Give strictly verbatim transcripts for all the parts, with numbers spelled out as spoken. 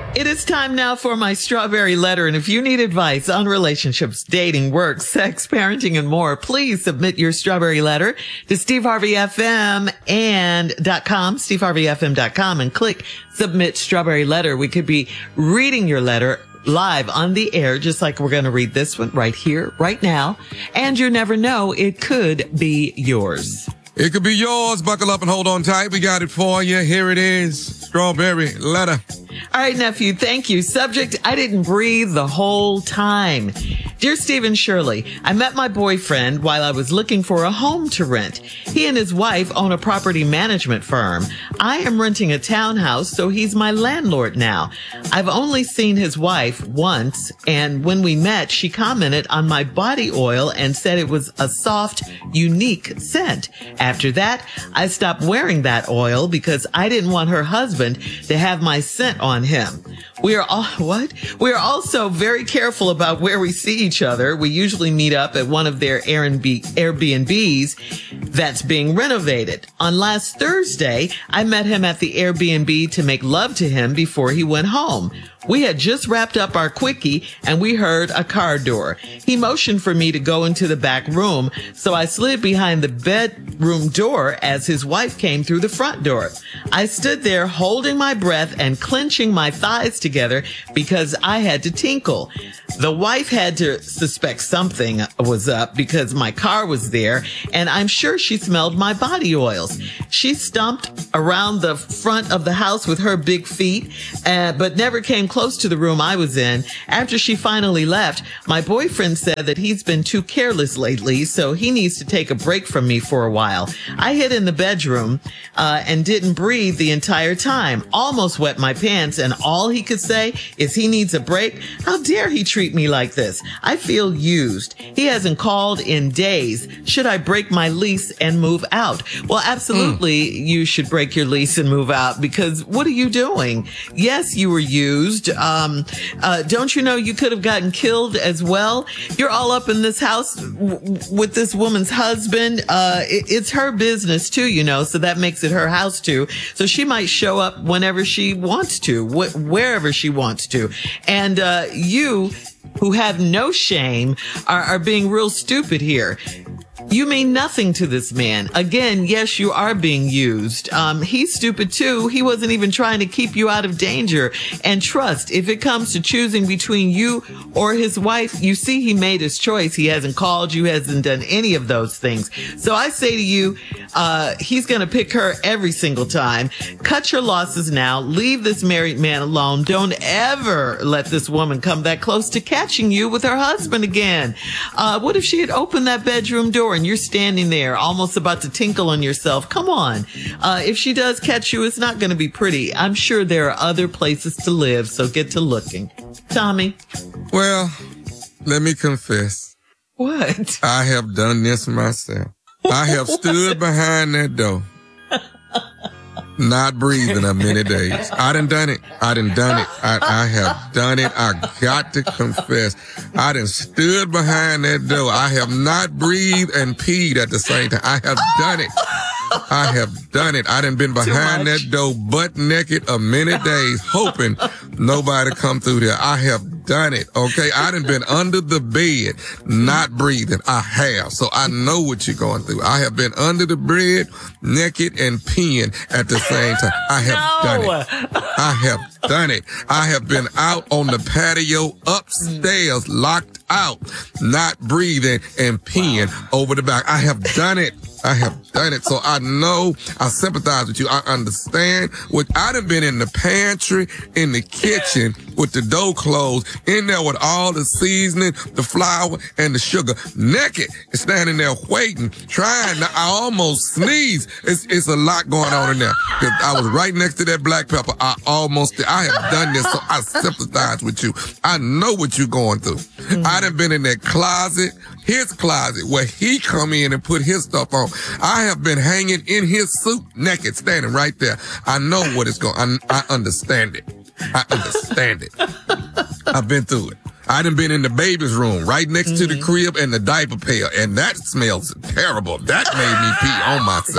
It is time now for my strawberry letter. And if you need advice on relationships, dating, work, sex, parenting, and more, please submit your strawberry letter to Steve Harvey F M and .com, Steve Harvey F M dot com, and click submit strawberry letter. We could be reading your letter live on the air, just like we're going to read this one right here, right now. And you never know, it could be yours. It could be yours. Buckle up and hold on tight. We got it for you. Here it is. Strawberry letter. All right, nephew, thank you. Subject, I didn't breathe the whole time. Dear Stephen Shirley, I met my boyfriend while I was looking for a home to rent. He and his wife own a property management firm. I am renting a townhouse, so he's my landlord now. I've only seen his wife once, and when we met, she commented on my body oil and said it was a soft, unique scent. After that, I stopped wearing that oil because I didn't want her husband to have my scent on him. We are all, what? We are also very careful about where we see each other. We usually meet up at one of their Airbnbs that's being renovated. On last Thursday, I met him at the Airbnb to make love to him before he went home. We had just wrapped up our quickie and we heard a car door. He motioned for me to go into the back room, so I slid behind the bedroom door as his wife came through the front door. I stood there holding my breath and clenching my thighs together because I had to tinkle. The wife had to suspect something was up because my car was there, and I'm sure she smelled my body oils. She stomped around the front of the house with her big feet, uh, but never came close to the room I was in. After she finally left, my boyfriend said that he's been too careless lately, so he needs to take a break from me for a while. I hid in the bedroom uh, and didn't breathe the entire time, almost wet my pants, and all he could say is he needs a break. How dare he treat me like this? I feel used. He hasn't called in days. Should I break my lease and move out? Well, absolutely, mm. you should break your lease and move out, because what are you doing? Yes, you were used. Um, uh, don't you know you could have gotten killed as well? You're all up in this house w- with this woman's husband. Uh, it, it's her business too, you know, so that makes it her house too. So she might show up whenever she wants to, wh- wherever she wants to. And, uh, you who have no shame are, are being real stupid here. You mean nothing to this man. Again, yes, you are being used. Um, he's stupid too. He wasn't even trying to keep you out of danger. And trust, if it comes to choosing between you or his wife, you see he made his choice. He hasn't called you, hasn't done any of those things. So I say to you, uh, he's going to pick her every single time. Cut your losses now. Leave this married man alone. Don't ever let this woman come that close to catching you with her husband again. Uh, what if she had opened that bedroom door and you're standing there almost about to tinkle on yourself? Come on. Uh, if she does catch you, it's not going to be pretty. I'm sure there are other places to live, so get to looking. Tommy? Well, let me confess. What? I have done this myself. I have stood behind that door, not breathing a many days. I done done it. I done done it. I, I have done it. I got to confess. I done stood behind that door. I have not breathed and peed at the same time. I have done it. I have done it. I done been behind that door butt naked a many days, hoping nobody come through there. I have done it, okay? I done been under the bed, not breathing. I have. So I know what you're going through. I have been under the bed, naked and peeing at the same time. I have no. done it. I have done it. I have been out on the patio upstairs, locked out, not breathing and peeing wow. over the back. I have done it. I have done it. So I know, I sympathize with you. I understand. What I done been in the pantry, in the kitchen with the door closed, in there with all the seasoning, the flour, and the sugar, naked, standing there waiting, trying to, I almost sneezed. It's, it's a lot going on in there. Cause I was right next to that black pepper. I almost, I have done this, so I sympathize with you. I know what you're going through. Mm-hmm. I done been in that closet, his closet, where he come in and put his stuff on. I have been hanging in his suit naked, standing right there. I know what it's going, I, I understand it. I understand it. I've been through it. I done been in the baby's room right next mm-hmm. to the crib and the diaper pail, and that smells terrible. That made me pee on myself.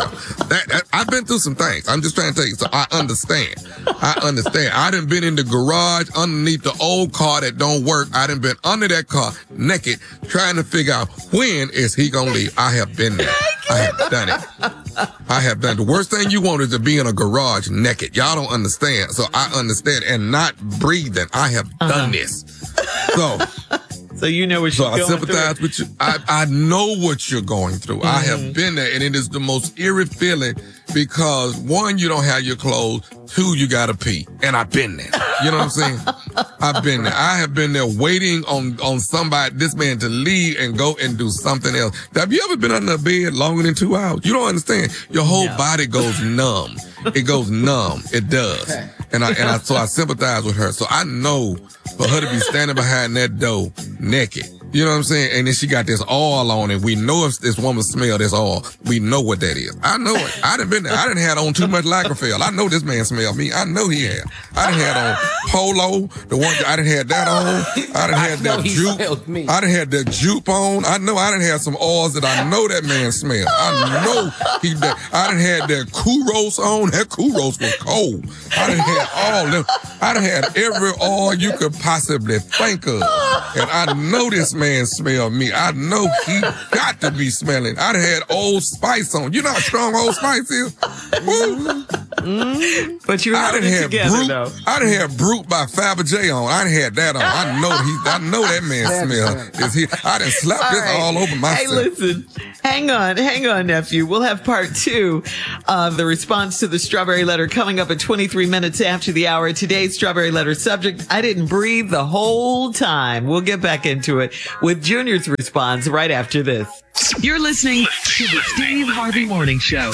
That, that I've been through some things. I'm just trying to tell you. So I understand. I understand. I done been in the garage underneath the old car that don't work. I done been under that car naked trying to figure out when is he gonna leave. I have been there. I have done it. I have done it. The worst thing you want is to be in a garage naked. Y'all don't understand. So I understand. And not breathing. I have uh-huh. done this. So So you know what so you're I going sympathize through. with you. I, I know what you're going through. Mm-hmm. I have been there, and it is the most eerie feeling because, one, you don't have your clothes. Two, you got to pee. And I've been there. You know what I'm saying? I've been there. I have been there waiting on, on somebody, this man to leave and go and do something else. Have you ever been under a bed longer than two hours? You don't understand. Your whole no. body goes numb. It goes numb. It does. And I, and I, so I sympathize with her. So I know for her to be standing behind that door naked, you know what I'm saying? And then she got this oil on it. We know if this woman smell this oil, we know what that is. I know it. I done been there. I done had on too much Lagerfeld. I know this man smell me. I know he had. I done had on Polo, the one, I done had that on. I done had I that jupe. I done had that jupe on. I know I done had some oils that I know that man smell. I know he, I done had that Kuros on. That Kuros was cold. I done had all them. I done had every oil you could possibly think of. And I know this man smell me. I know he got to be smelling. I done had Old Spice on. You know how strong Old Spice is? Woo. Mm, but you held it together, Brute, though. I done had Brute by Fabergé on. I done had that on. I know he. I know that man smell. Is he? I done slapped all this right. all over myself. Hey, listen. Hang on, hang on, nephew. We'll have part two of the response to the Strawberry Letter coming up at twenty-three minutes after the hour. Today's Strawberry Letter subject: I didn't breathe the whole time. We'll get back into it with Junior's response right after this. You're listening to the Steve Harvey Morning Show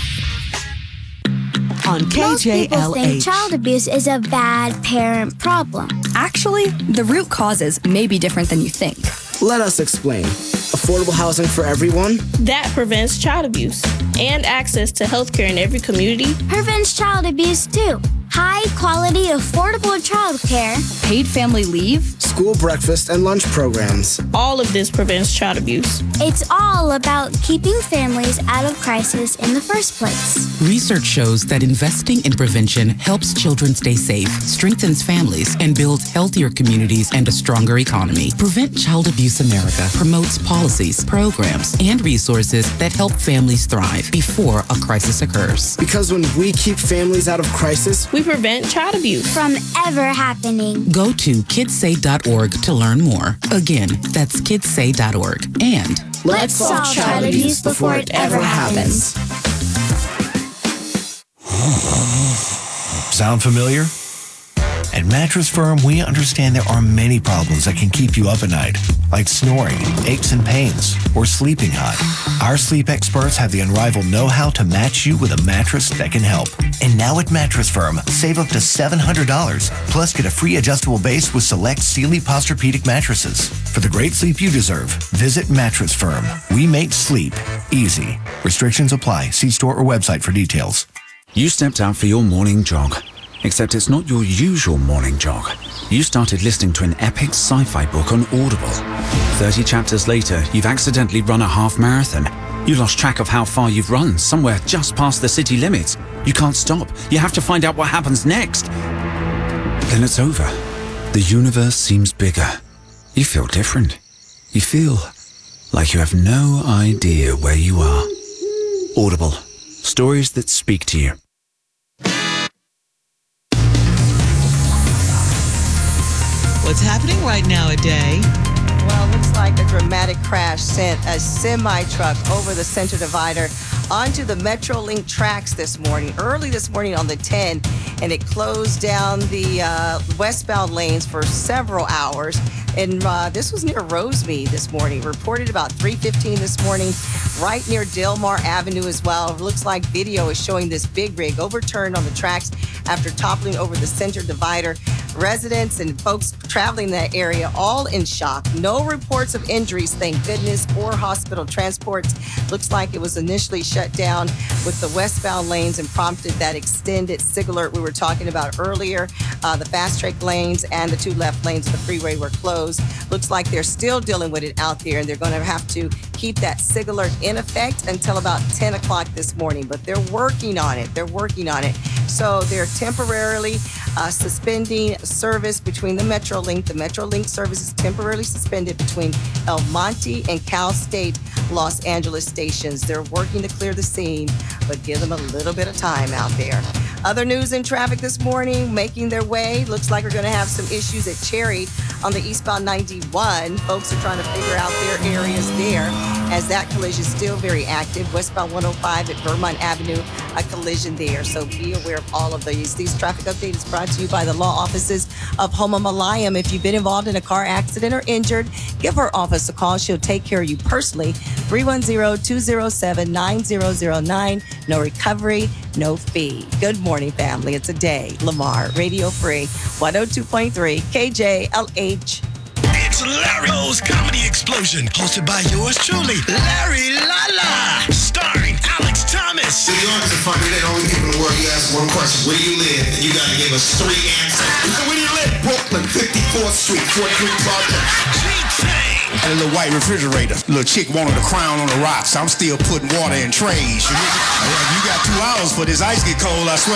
on K J L H. Most people think child abuse is a bad parent problem. Actually, the root causes may be different than you think. Let us explain. Affordable housing for everyone. That prevents child abuse and access to healthcare in every community. Prevents child abuse too. High quality, affordable childcare. Paid family leave. School breakfast and lunch programs. All of this prevents child abuse. It's all about keeping families out of crisis in the first place. Research shows that investing in prevention helps children stay safe, strengthens families, and builds healthier communities and a stronger economy. Prevent Child Abuse America promotes policies, programs, and resources that help families thrive before a crisis occurs. Because when we keep families out of crisis, we prevent child abuse from ever happening. Go to kids say dot org to learn more. Again, that's kids say dot org. And let's solve child abuse before it ever happens. Sound familiar? At Mattress Firm, we understand there are many problems that can keep you up at night, like snoring, aches and pains, or sleeping hot. Our sleep experts have the unrivaled know-how to match you with a mattress that can help. And now at Mattress Firm, save up to seven hundred dollars, plus get a free adjustable base with select Sealy Posturepedic mattresses. For the great sleep you deserve, visit Mattress Firm. We make sleep easy. Restrictions apply. See store or website for details. You stepped out for your morning jog. Except it's not your usual morning jog. You started listening to an epic sci-fi book on Audible. thirty chapters later, you've accidentally run a half marathon. You lost track of how far you've run, somewhere just past the city limits. You can't stop. You have to find out what happens next. Then it's over. The universe seems bigger. You feel different. You feel like you have no idea where you are. Audible. Stories that speak to you. What's happening right now, Aday? Well, it looks like a dramatic crash sent a semi-truck over the center divider onto the Metrolink tracks this morning, early this morning on the ten, and it closed down the uh, westbound lanes for several hours. And uh, this was near Rosemead this morning. Reported about three fifteen this morning, right near Delmar Avenue as well. It looks like video is showing this big rig overturned on the tracks after toppling over the center divider. Residents and folks traveling that area all in shock. No reports of injuries, thank goodness, or hospital transports. Looks like it was initially shut down with the westbound lanes and prompted that extended sig alert we were talking about earlier. Uh, the fast track lanes and the two left lanes of the freeway were closed. Looks like they're still dealing with it out there, and they're going to have to keep that sig alert in effect until about ten o'clock this morning. But they're working on it. They're working on it. So they're temporarily uh, suspending service between the MetroLink. The MetroLink service is temporarily suspended between El Monte and Cal State Los Angeles stations. They're working to clear the scene, but give them a little bit of time out there. Other news in traffic this morning, making their way. Looks like we're going to have some issues at Cherry on the eastbound ninety-one. Folks are trying to figure out their areas there as that collision is still very active. Westbound one oh five at Vermont Avenue, a collision there. So be aware of all of these. These traffic updates is brought to you by the law offices of Homa Malayam. If you've been involved in a car accident or injured, give her office a call. She'll take care of you personally. three one zero, two zero seven, nine zero zero nine. No recovery, no fee. Good morning, family. It's a day. Lamar, Radio Free, one oh two point three K J L H. It's Larry O's Comedy Explosion, hosted by yours truly, Larry Lala, starring Alex Thomas. New York is funny. They're the only people in the world you ask one question: where do you live? And you gotta give us three answers. Where do you live? Brooklyn, fifty-fourth Street, forty-three Project. Had a little white refrigerator. Little chick wanted a crown on the rocks. I'm still putting water in trays. You, you got two hours for this ice get cold, I swear.